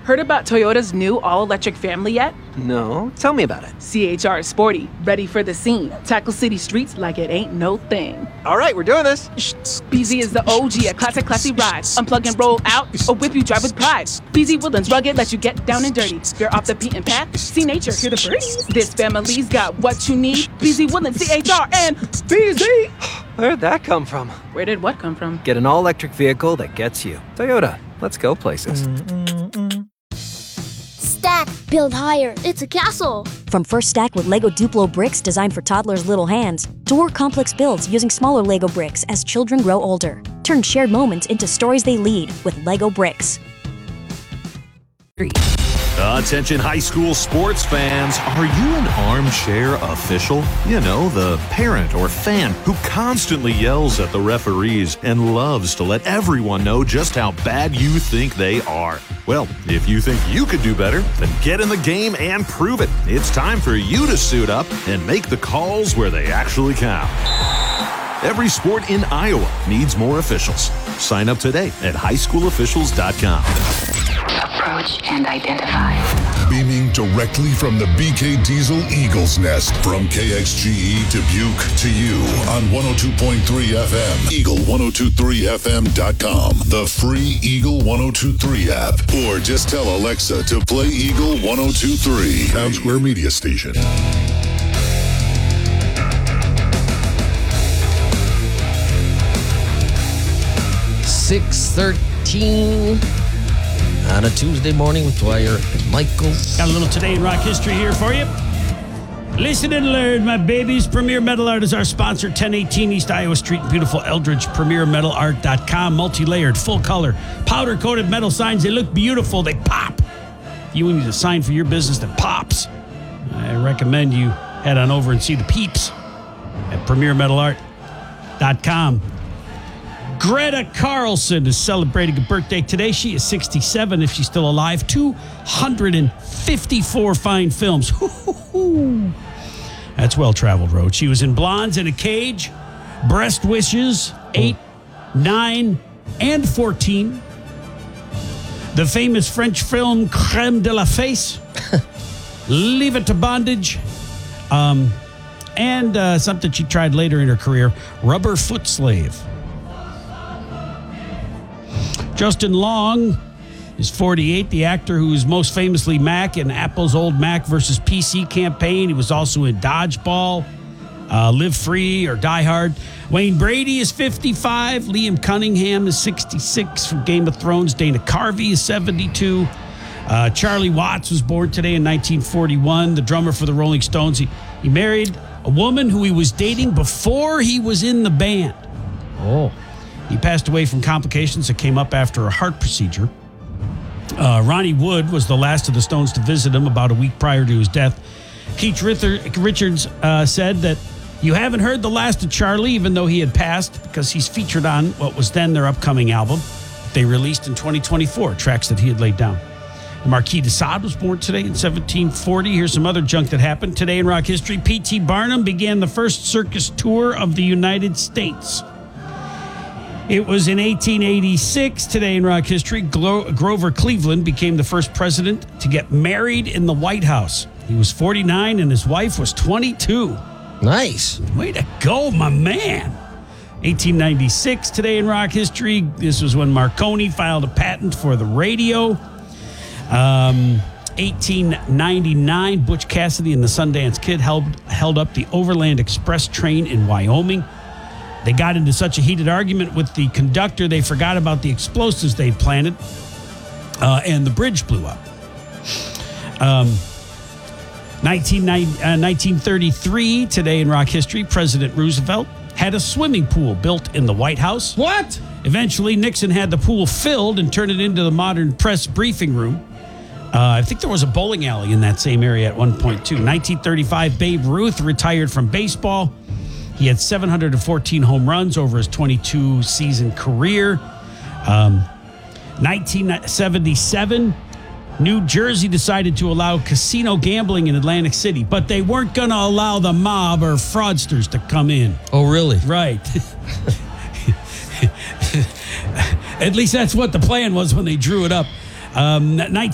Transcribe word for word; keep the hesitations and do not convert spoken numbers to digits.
Heard about Toyota's new all-electric family yet? No, tell me about it. C H R is sporty, ready for the scene. Tackle city streets like it ain't no thing. All right, we're doing this. B Z is the O G, a classic, classy ride. Unplug and roll out, or whip you drive with pride. B Z Woodlands rugged, let you get down and dirty. You're off the beaten path, see nature, hear the birdies. This family's got what you need. B Z Woodlands, C H R, and B Z. Where'd that come from? Where did what come from? Get an all-electric vehicle that gets you. Toyota, let's go places. Stack, build higher. It's a castle. From First Stack with Lego Duplo bricks designed for toddlers' little hands, to more complex builds using smaller Lego bricks as children grow older. Turn shared moments into stories they lead with Lego bricks. Attention high school sports fans, are you an armchair official? You know, the parent or fan who constantly yells at the referees and loves to let everyone know just how bad you think they are. Well, if you think you could do better, then get in the game and prove it. It's time for you to suit up and make the calls where they actually count. Every sport in Iowa needs more officials. Sign up today at high school officials dot com. Approach and identify. Beaming directly from the B K Diesel Eagles Nest. From K X G E Dubuque to you on one oh two point three F M. Eagle ten twenty-three F M dot com. The free Eagle ten twenty-three app. Or just tell Alexa to play Eagle ten twenty-three. Town Square Media Station. six thirteen on a Tuesday morning with Dwyer and Michael. Got a little Today in Rock history here for you. Listen and learn, my babies. Premier Metal Art is our sponsor. ten eighteen East Iowa Street in beautiful Eldridge. premier metal art dot com. Multi-layered, full color, powder-coated metal signs. They look beautiful. They pop. If you need a sign for your business that pops, I recommend you head on over and see the peeps at premier metal art dot com. Greta Carlson is celebrating a birthday today. She is sixty-seven if she's still alive. two hundred fifty-four fine films. That's well-traveled road. She was in Blondes in a Cage, Breast Wishes, eight, nine, and fourteen. The famous French film Crème de la Face, Leave It to Bondage, um, and uh, something she tried later in her career, Rubber Foot Slave. Justin Long is forty-eight, the actor who is most famously Mac in Apple's old Mac versus P C campaign. He was also in Dodgeball, uh, Live Free, or Die Hard. Wayne Brady is fifty-five. Liam Cunningham is sixty-six from Game of Thrones. Dana Carvey is seventy-two. Uh, Charlie Watts was born today in nineteen forty-one, the drummer for the Rolling Stones. He, he married a woman who he was dating before he was in the band. Oh. He passed away from complications that came up after a heart procedure. Uh, Ronnie Wood was the last of the Stones to visit him about a week prior to his death. Keith Richards uh, said that you haven't heard the last of Charlie, even though he had passed, because he's featured on what was then their upcoming album. They released in twenty twenty-four, tracks that he had laid down. Marquis de Sade was born today in seventeen forty. Here's some other junk that happened. Today in rock history, P T Barnum began the first circus tour of the United States. It was in eighteen eighty-six, today in rock history, Glo- Grover Cleveland became the first president to get married in the White House. He was forty-nine and his wife was twenty-two. Nice. Way to go, my man. eighteen ninety-six, today in rock history, this was when Marconi filed a patent for the radio. Um, eighteen ninety-nine, Butch Cassidy and the Sundance Kid held, held up the Overland Express train in Wyoming. They got into such a heated argument with the conductor, they forgot about the explosives they'd planted, uh, and the bridge blew up. Um, nineteen thirty-three, today in rock history, President Roosevelt had a swimming pool built in the White House. What? Eventually, Nixon had the pool filled and turned it into the modern press briefing room. Uh, I think there was a bowling alley in that same area at one point, too. nineteen thirty-five, Babe Ruth retired from baseball. He had seven hundred fourteen home runs over his twenty-two season career. Um, nineteen seventy-seven, New Jersey decided to allow casino gambling in Atlantic City, but they weren't going to allow the mob or fraudsters to come in. Oh, really? Right. At least that's what the plan was when they drew it up. Um, nineteen